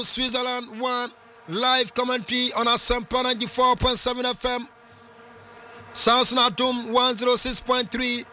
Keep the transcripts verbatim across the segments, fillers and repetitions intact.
Switzerland one. Live commentary on Asempa ninety-four point seven F M. Sounds Natum one oh six point three.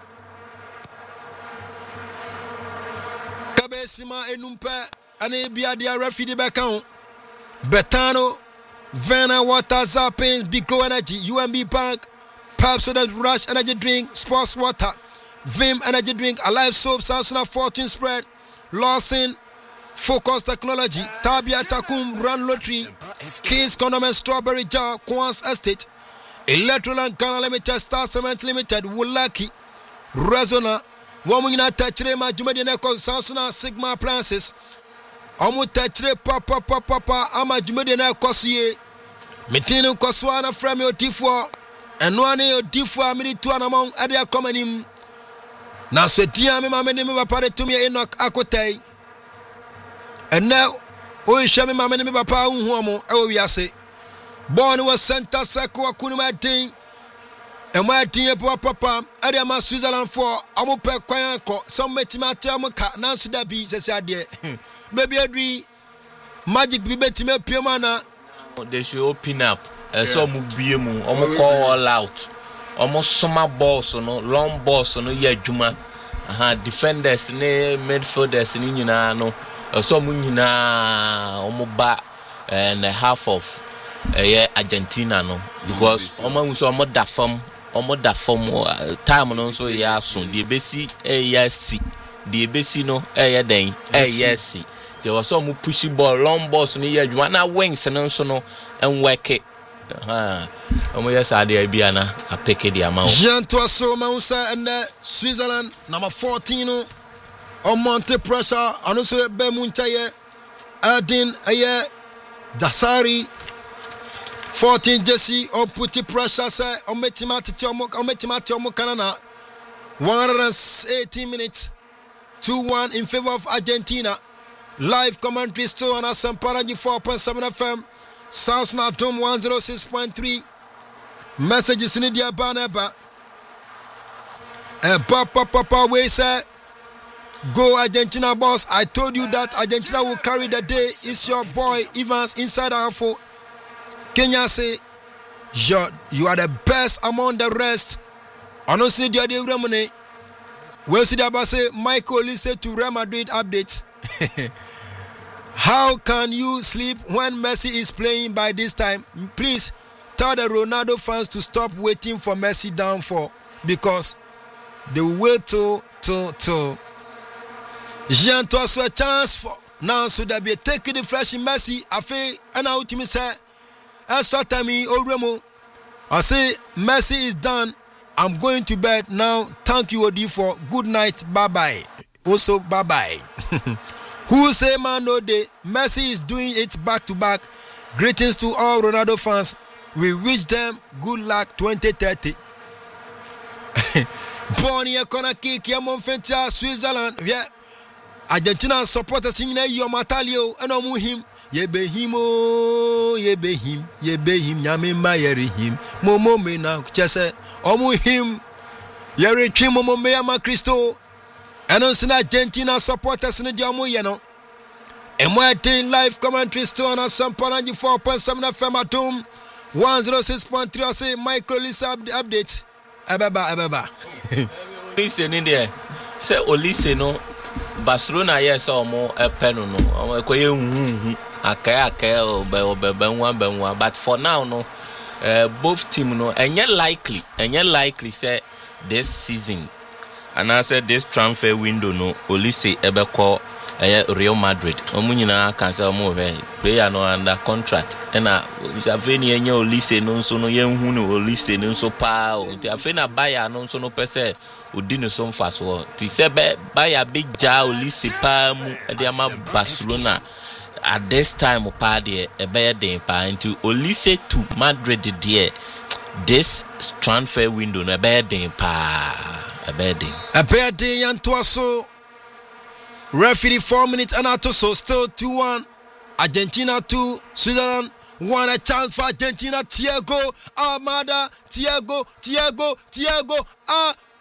Kabesima Enumpe ane biadia refidi bekao. Betano, Vena Water Zapping, Biko Energy, U M B Bank, Pepsi Rush Energy Drink, Sports Water, Vim Energy Drink, Alive Soap, Samsung fourteen Spread, Lawson, Focus Technology, Tabia Takum, Run Lottery, Kings Condom and Strawberry Jar, Quans Estate, Electroland Ghana Limited, Star Cement Limited, Wulaki, Resona, Womuna Tachrema, Jumadineko, Samsung Sigma Appliances, Omu Tachre Papa Papa Papa, Ama Jumadina Kosie, Mitino Koswana Frame Otifo, and one Otifo, Milituan among Adia Comanim. Now, Swetia, Mamma Nima Pare to me in Akote. And now, oh, Shami Mamma Nima Papa, Uhomo, oh, Yase. Born was Santa Sako, Kunima. And my dear papa, I am a Switzerland for Amope Quayanko, some Metimatamaka, Nancy Dabi, says I dear. Maybe I agree. Magic be betting me Piamana. They should open up. And some Mubimu, almost call all out. Almost summer balls, no long balls, no yeah, Juma. Aha, defenders, ne midfielders, in Yunano, or some Munina, Omoba, and a half of uh, Argentina, no, because almost almost that from. Omo da form time no so ya so de besi e ya si de besi no e ya den e ya si there was some push ball long balls no ya adwuma na wings no so no en work ha omo ya sa de bia na apeke de amount Jean Toasso Mausa and Switzerland number fourteen no on Monte Pressure and so be muntaye Adin aye Dasari fourteen Jesse on putty pressure say on metimati on metimati on Canada one hundred eighteen minutes two one in favor of Argentina. Live commentary still on Asempa ninety-four point seven F M. Sounds Natum one oh six point three. Messages in the banner. A papa papa way say go Argentina boss. I told you that Argentina will carry the day. It's your boy Evans inside our four. Kenya say, you are the best among the rest. Honestly, the idea of money. We'll see that say Michael listen to Real Madrid updates. How can you sleep when Messi is playing by this time? Please tell the Ronaldo fans to stop waiting for Messi downfall because they will wait till till till. Jean to a chance for now so that be taking the flash in Messi. I feel and out to me say. Extra time in Oremo. I say Messi is done. I'm going to bed now. Thank you, Odi, for good night. Bye bye. Also, bye bye. Who say man no day? Messi is doing it back to back. Greetings to all Ronaldo fans. We wish them good luck twenty thirty. Born here, corner kick, Yamon Fentia, Switzerland. Yeah. Argentina supporters in your Matalio and Omu him. Ye be him, oh, ye be him, ye be him, Yamima yeri him, Momo me now, Chese, Omu him, Yeri Chimomo Meama Christo, and on Argentina supporters in the Jamu, you know. And my team live commentary still on Asempa ninety-four point seven F M at home, one oh six point three. I say Michael Lisa update. Ababa, Ababa. Listen in there, say Olise no. Barcelona yes omo e penu no omo ekoye hu akaya akaya obe obe benwa benwa but for now no uh, both team no enye likely enye likely say this season and I said this transfer window no Olise ebeko eh, Real Madrid omo nyina kan say omo we player no under contract and na afeni enye Olise no so no yenhu no Olise no so pa o afeni na buyer no so no pese Udino some fast war. Tisebe by a big ja Olise pa mu e ama Barcelona at this time pa de e be den pa into Olise to Madrid there. This transfer window no be den pa e be den. E be den yan Toasso. Referee four minutes and out so still two one. Argentina two, Switzerland one. A chance for Argentina. Thiago Almada, Thiago, Thiago, Thiago. Ah.